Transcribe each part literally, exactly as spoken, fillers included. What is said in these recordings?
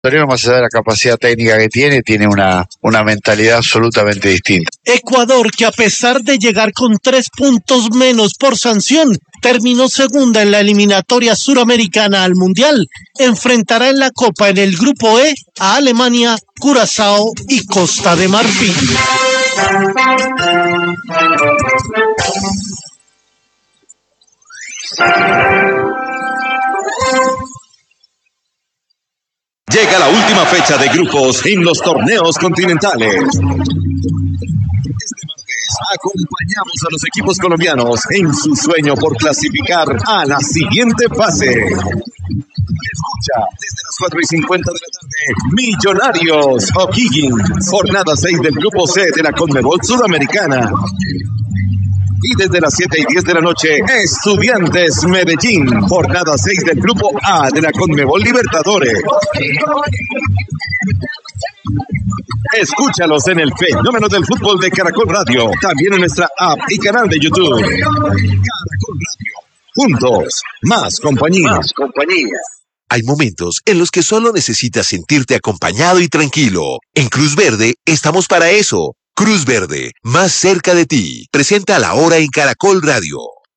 Torino, más allá de la capacidad técnica que tiene, tiene una, una mentalidad absolutamente distinta. Ecuador, que a pesar de llegar con tres puntos menos por sanción, terminó segunda en la eliminatoria suramericana al Mundial, enfrentará en la Copa en el Grupo E a Alemania, Curazao y Costa de Marfil. Llega la última fecha de grupos en los torneos continentales. Este martes acompañamos a los equipos colombianos en su sueño por clasificar a la siguiente fase. Escucha desde las cuatro y cincuenta de la tarde, Millonarios O'Higgins, jornada seis del Grupo C de la Conmebol Sudamericana. Y desde las siete y diez de la noche, Estudiantes Medellín, jornada seis del Grupo A de la Conmebol Libertadores. Escúchalos en el fenómeno del fútbol de Caracol Radio, también en nuestra app y canal de YouTube. Caracol Radio, juntos, más compañía. Más compañía. Hay momentos en los que solo necesitas sentirte acompañado y tranquilo. En Cruz Verde estamos para eso. Cruz Verde, más cerca de ti. Presenta la hora en Caracol Radio.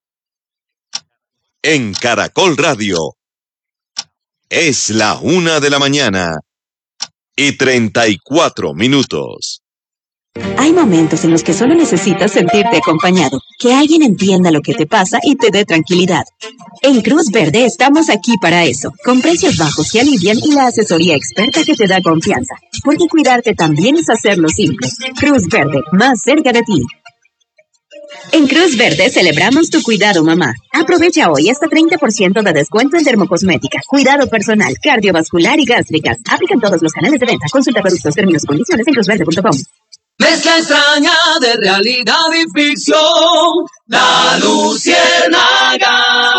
En Caracol Radio. Es la una de la mañana y treinta y cuatro minutos. Hay momentos en los que solo necesitas sentirte acompañado, que alguien entienda lo que te pasa y te dé tranquilidad. En Cruz Verde estamos aquí para eso, con precios bajos que alivian y la asesoría experta que te da confianza, porque cuidarte también es hacerlo simple. Cruz Verde, más cerca de ti. En Cruz Verde celebramos tu cuidado, mamá. Aprovecha hoy hasta treinta por ciento de descuento en dermocosmética, cuidado personal, cardiovascular y gástricas. Aplican todos los canales de venta. Consulta productos, términos y condiciones en cruz verde punto com. Mezcla extraña de realidad y ficción, La Luciérnaga.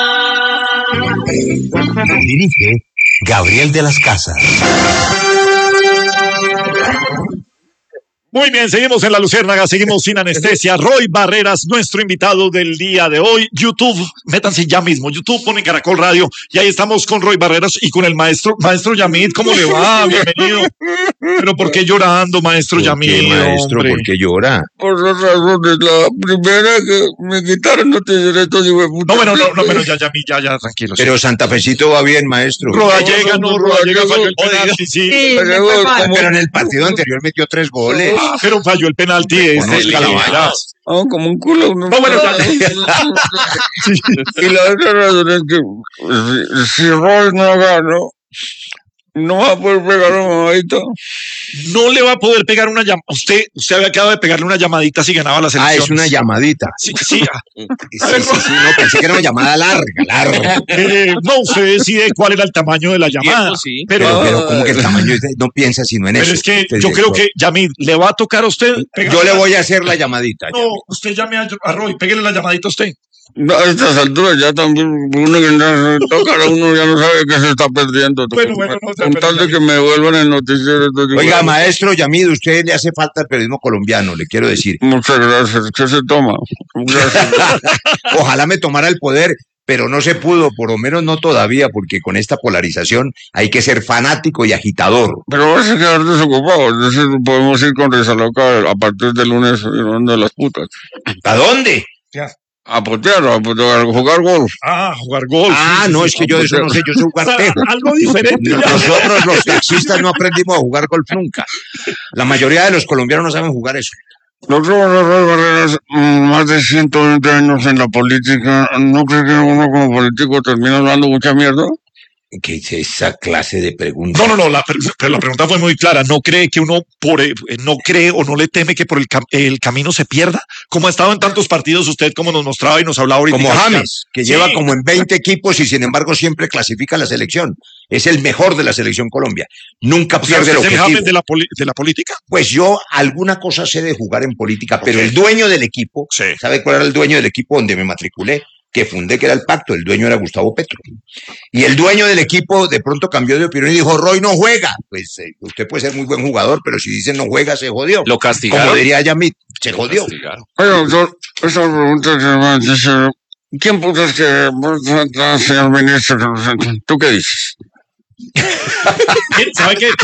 Dirige Gabriel de las Casas. Muy bien, seguimos en La Luciérnaga, seguimos sin anestesia. Roy Barreras, nuestro invitado del día de hoy. YouTube, métanse ya mismo. YouTube, ponen Caracol Radio y ahí estamos con Roy Barreras y con el maestro. Maestro Yamid, ¿cómo le va? Bienvenido. Pero ¿por qué llorando, maestro Yamid? ¿Por qué, maestro? Hombre? ¿Por qué llora? Por dos razones. La primera, que me quitaron los derechos y me puta. No, bueno, no, no, pero ya, Yamid, ya, ya, tranquilo. Pero sí. Santa Fecito va bien, maestro. Rodallega, no, Rodallega falló el penalti, sí. Sí, pero, como, Pero en el partido anterior metió tres goles. Pero falló el penalti. Este, Conozca la vaina. ah, como un culo. No, No, bueno, ya. Y la otra razón es que si, si Roy no gana, no va a poder pegar a un mamadito. No le va a poder pegar una llamada. Usted, usted había acabado de pegarle una llamadita si ganaba la selección. Ah, es una llamadita. Sí, sí. ah. Sí, sí, sí, no, pensé que era una llamada larga, larga. Eh, no, usted decide cuál era el tamaño de la llamada. Tiempo, sí. Pero, Pero, pero como que el tamaño es de- no piensa sino en pero eso. es que Usted yo dice, creo que, Yamid, le va a tocar a usted. pegar- yo le voy a hacer la llamadita. No, usted llame a, a Roy, pégale la llamadita a usted. No, a estas alturas ya también uno que no toca a uno ya no sabe qué se está perdiendo. Bueno, bueno, no, con pero tal de ya- que me vuelvan el noticiero. entonces, Oiga, bueno, maestro Yamid, usted le hace falta al periodismo colombiano, le quiero decir. muchas gracias. ¿Qué se toma? Gracias. Ojalá me tomara el poder, pero no se pudo, por lo menos no todavía, porque con esta polarización hay que ser fanático y agitador. Pero vas a quedar desocupado. Es decir, podemos ir con Rizaloca a partir del lunes de las putas. ¿A dónde? A potear, a, potear, a jugar golf. Ah, jugar golf. Ah, sí, sí, no, sí. es que yo de eso no sé, yo sé O jugar sea, tejo. algo diferente. ya. Nosotros los taxistas no aprendimos a jugar golf nunca. La mayoría de los colombianos no saben jugar eso. Nosotros, Roy Barreras, mm, más de ciento veinte años en la política, ¿no cree que uno como político termina hablando mucha mierda? ¿Qué es esa clase de pregunta? No, no, no, la, pre- pero la pregunta fue muy clara. ¿No cree que uno por, eh, no cree o no le teme que por el, cam- el camino se pierda? Como ha estado en tantos partidos usted, como nos mostraba y nos hablaba ahorita. Como James, que Sí. lleva como en veinte equipos y sin embargo siempre clasifica a la selección. Es el mejor de la selección Colombia. Nunca O sea, pierde el ¿usted es el objetivo. James de la, poli- de la política? Pues yo alguna cosa sé de jugar en política, pero el dueño del equipo, Sí. ¿sabe cuál era el dueño del equipo donde me matriculé? Que fundé, que era el pacto, el dueño era Gustavo Petro. Y el dueño del equipo de pronto cambió de opinión y dijo, Roy no juega. Pues eh, usted puede ser muy buen jugador, pero si dicen no juega, se jodió. Lo castigaron. Como diría Yamit, se jodió. Castigaron. Oye, doctor, esa pregunta que me dice, ¿quién putas que, señor ministro, ¿tú qué dices? ¿Sabe qué?